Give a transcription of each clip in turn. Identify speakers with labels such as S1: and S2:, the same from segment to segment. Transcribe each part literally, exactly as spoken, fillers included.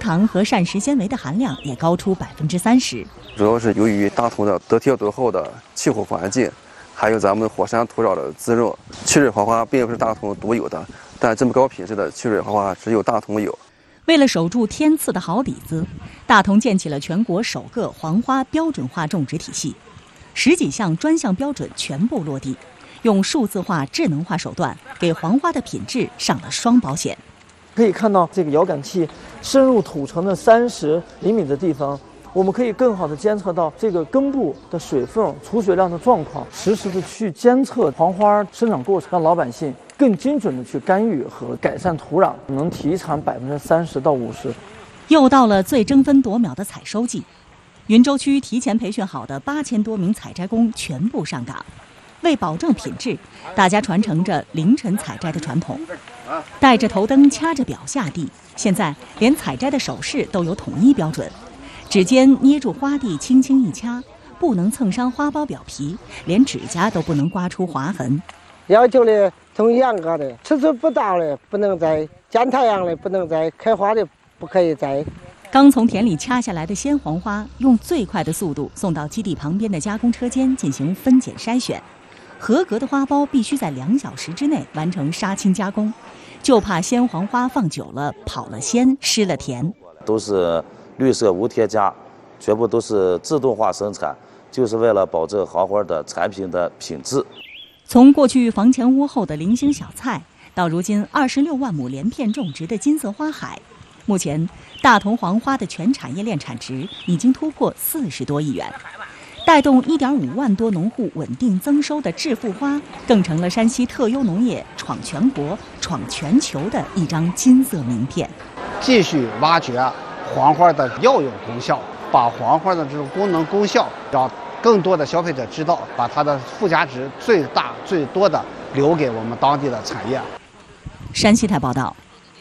S1: 糖和膳食纤维的含量也高出百分之三十。
S2: 主要是由于大同的得天独厚的气候环境，还有咱们火山土壤的滋润，汽水黄花并不是大同独有的，但这么高品质的汽水黄花只有大同有。
S1: 为了守住天赐的好底子，大同建起了全国首个黄花标准化种植体系，十几项专项标准全部落地，用数字化、智能化手段给黄花的品质上了双保险。
S3: 可以看到，这个遥感器深入土层的三十厘米的地方，我们可以更好地监测到这个根部的水分、储水量的状况，实时的去监测黄花生长过程，让老百姓更精准的去干预和改善土壤，能提产百分之三十到五十。
S1: 又到了最争分夺秒的采收季，云州区提前培训好的八千多名采摘工全部上岗，为保证品质，大家传承着凌晨采摘的传统，带着头灯掐着表下地。现在连采摘的手势都有统一标准，指尖捏住花蒂，轻轻一掐，不能蹭伤花苞表皮，连指甲都不能刮出划痕。
S4: 要求的从严格的，尺寸不到的不能摘，见太阳的不能摘，开花的不可以摘。
S1: 刚从田里掐下来的鲜黄花，用最快的速度送到基地旁边的加工车间进行分拣筛选，合格的花苞必须在两小时之内完成杀青加工，就怕鲜黄花放久了跑了鲜，失了甜。
S5: 都是绿色无添加，全部都是自动化生产，就是为了保证黄花的产品的品质。
S1: 从过去房前屋后的零星小菜，到如今二十六万亩连片种植的金色花海，目前大同黄花的全产业链产值已经突破四十多亿元，带动一点五万多农户稳定增收的致富花，更成了山西特优农业闯全国、闯全球的一张金色名片。
S6: 继续挖掘黄花的药用功效，把黄花的这种功能功效让更多的消费者知道，把它的附加值最大最多的留给我们当地的产业。
S1: 山西台报道。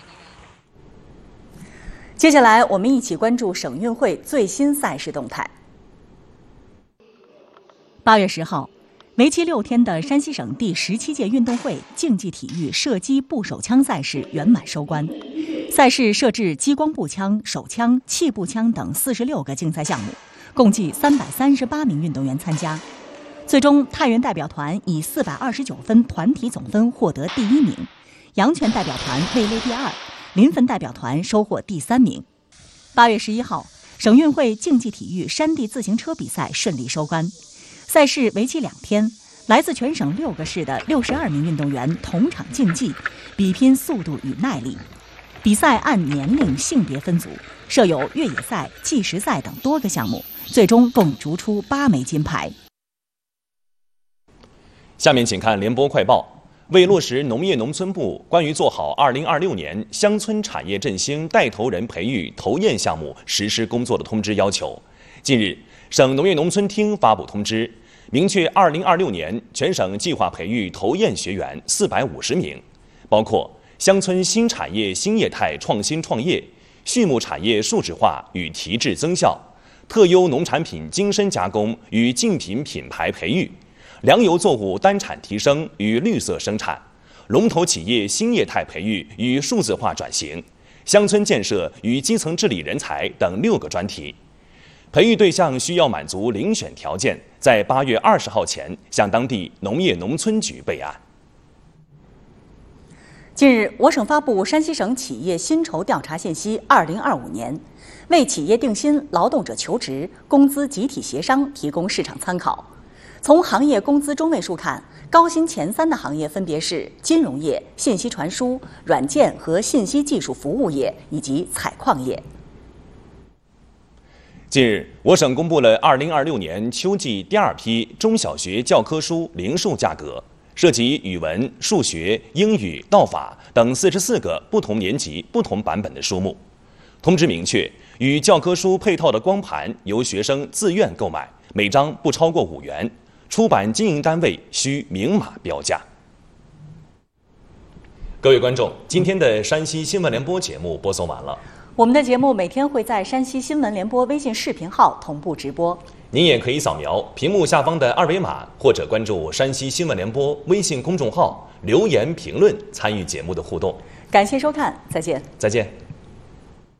S1: 接下来我们一起关注省运会最新赛事动态。八月十号，为期六天的山西省第十七届运动会竞技体育射击步手枪赛事圆满收官。赛事设置激光步枪、手枪、气步枪等四十六个竞赛项目，共计三百三十八名运动员参加。最终，太原代表团以四百二十九分团体总分获得第一名，阳泉代表团位列第二，临汾代表团收获第三名。八月十一号，省运会竞技体育山地自行车比赛顺利收官。赛事为期两天，来自全省六个市的六十二名运动员同场竞技，比拼速度与耐力。比赛按年龄、性别分组，设有越野赛、计时赛等多个项目，最终共逐出八枚金牌。
S7: 下面请看联播快报。为落实农业农村部关于做好二零二六年乡村产业振兴带头人培育投验项目实施工作的通知要求，近日，省农业农村厅发布通知，明确二零二六年全省计划培育投验学员四百五十名，包括乡村新产业新业态创新创业、畜牧产业数字化与提质增效、特优农产品精深加工与竞品品牌培育、粮油作物单产提升与绿色生产、龙头企业新业态培育与数字化转型、乡村建设与基层治理人才等六个专题。培育对象需要满足遴选条件，在八月二十号前向当地农业农村局备案。
S1: 近日，我省发布《山西省企业薪酬调查信息二零二五年》，为企业定薪、劳动者求职、工资集体协商提供市场参考。从行业工资中位数看，高薪前三的行业分别是金融业、信息传输、软件和信息技术服务业以及采矿业。
S7: 近日，我省公布了二零二六年秋季第二批中小学教科书零售价格，涉及语文、数学、英语、道法等四十四个不同年级、不同版本的书目。通知明确，与教科书配套的光盘由学生自愿购买，每张不超过五元。出版经营单位需明码标价。各位观众，今天的山西新闻联播节目播送完了。
S1: 我们的节目每天会在山西新闻联播微信视频号同步直播，
S7: 您也可以扫描屏幕下方的二维码，或者关注山西新闻联播微信公众号留言评论参与节目的互动。
S1: 感谢收看，再见。
S7: 再见。